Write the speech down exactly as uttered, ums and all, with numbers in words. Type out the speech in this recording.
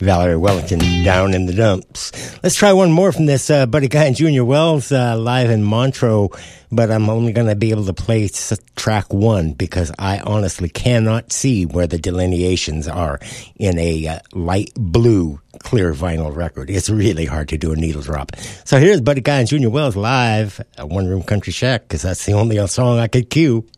Valerie Wellington, Down in the Dumps. Let's try one more from this uh, Buddy Guy and Junior Wells uh, live in Montreux, but I'm only going to be able to play s- track one because I honestly cannot see where the delineations are in a uh, light blue clear vinyl record. It's really hard to do a needle drop. So here's Buddy Guy and Junior Wells live at One Room Country Shack because that's the only song I could cue.